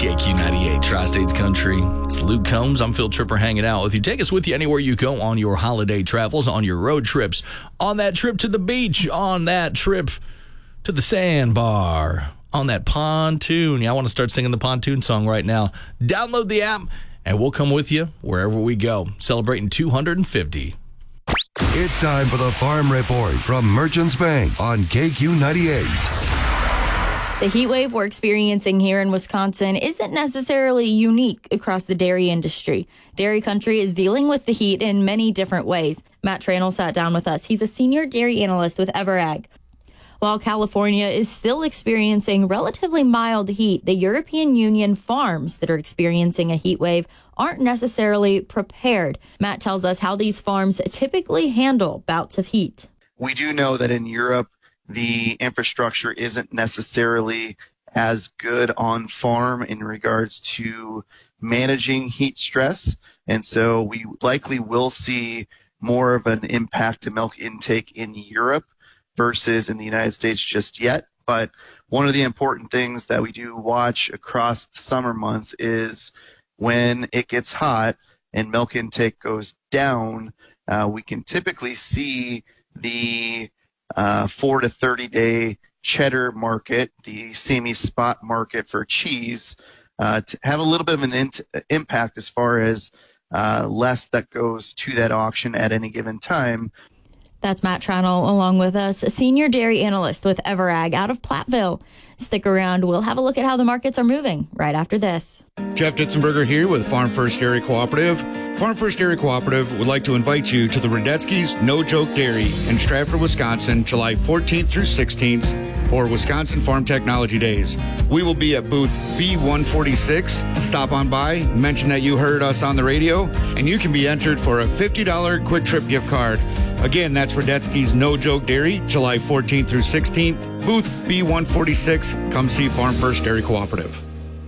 KQ98 Tri-States Country. It's Luke Combs. I'm Phil Tripper hanging out with you. Take us with you anywhere you go on your holiday travels, on your road trips, on that trip to the beach, on that trip to the sandbar, on that pontoon. Yeah, I want to start singing the pontoon song right now. Download the app, and we'll come with you wherever we go. Celebrating 250. It's time for the Farm Report from Merchants Bank on KQ98. The heat wave we're experiencing here in Wisconsin isn't necessarily unique across the dairy industry. Dairy Country is dealing with the heat in many different ways. Matt Tranel sat down with us. He's a senior dairy analyst with Everag. While California is still experiencing relatively mild heat, the European Union farms that are experiencing a heat wave aren't necessarily prepared. Matt tells us how these farms typically handle bouts of heat. We do know that in Europe, the infrastructure isn't necessarily as good on farm in regards to managing heat stress. And so we likely will see more of an impact to milk intake in Europe versus in the United States just yet. But one of the important things that we do watch across the summer months is when it gets hot and milk intake goes down, we can typically see the 4 to 30 day cheddar market, the semi-spot market for cheese, to have a little bit of an impact as far as less that goes to that auction at any given time. That's Matt Tranel along with us, a senior dairy analyst with Everag out of Platteville. Stick around. We'll have a look at how the markets are moving right after this. Jeff Ditzenberger here with Farm First Dairy Cooperative. Farm First Dairy Cooperative would like to invite you to the Radetzky's No Joke Dairy in Stratford, Wisconsin, July 14th through 16th for Wisconsin Farm Technology Days. We will be at booth B146. Stop on by, mention that you heard us on the radio, and you can be entered for a $50 Quick Trip gift card. Again, that's Radetzky's No Joke Dairy, July 14th through 16th, booth B146. Come see Farm First Dairy Cooperative.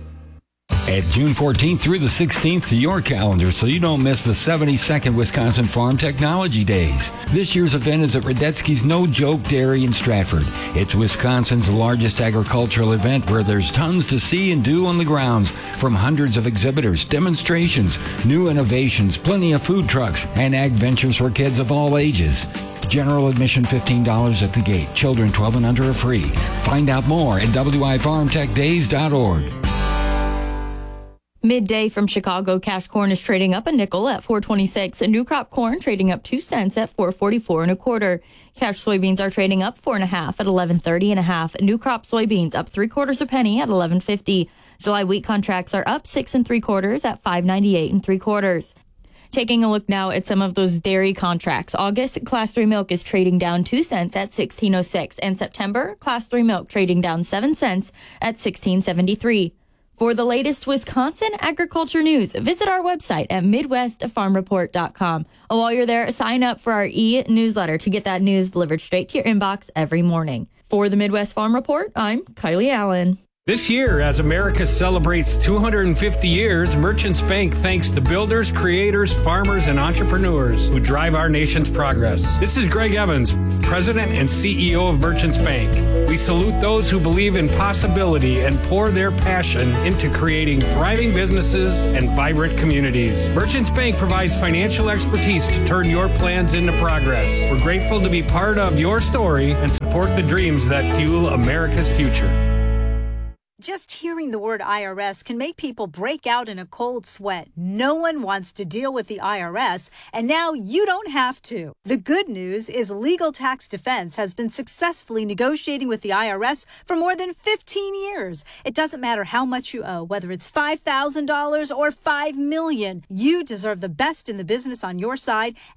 Add June 14th through the 16th to your calendar so you don't miss the 72nd Wisconsin Farm Technology Days. This year's event is at Radetzky's No Joke Dairy in Stratford. It's Wisconsin's largest agricultural event where there's tons to see and do on the grounds, from hundreds of exhibitors, demonstrations, new innovations, plenty of food trucks, and ag ventures for kids of all ages. General admission $15 at the gate. Children 12 and under are free. Find out more at wifarmtechdays.org. Midday from Chicago, cash corn is trading up a nickel at $4.26. A new crop corn trading up 2 cents at $4.44 and a quarter. Cash soybeans are trading up 4.5 at $11.30 and a half. New crop soybeans up 3/4 penny at $11.50. July wheat contracts are up 6 3/4 at $5.98 3/4. Taking a look now at some of those dairy contracts. August, Class 3 milk is trading down 2 cents at $16.06. And September, Class 3 milk trading down 7 cents at $16.73. For the latest Wisconsin agriculture news, visit our website at MidwestFarmReport.com. While you're there, sign up for our e-newsletter to get that news delivered straight to your inbox every morning. For the Midwest Farm Report, I'm Kylie Allen. This year, as America celebrates 250 years, Merchants Bank thanks the builders, creators, farmers, and entrepreneurs who drive our nation's progress. This is Greg Evans, President and CEO of Merchants Bank. We salute those who believe in possibility and pour their passion into creating thriving businesses and vibrant communities. Merchants Bank provides financial expertise to turn your plans into progress. We're grateful to be part of your story and support the dreams that fuel America's future. Just hearing the word IRS can make people break out in a cold sweat. No one wants to deal with the IRS, and now you don't have to. The good news is Legal Tax Defense has been successfully negotiating with the IRS for more than 15 years. It doesn't matter how much you owe, whether it's $5,000 or $5 million. You deserve the best in the business on your side.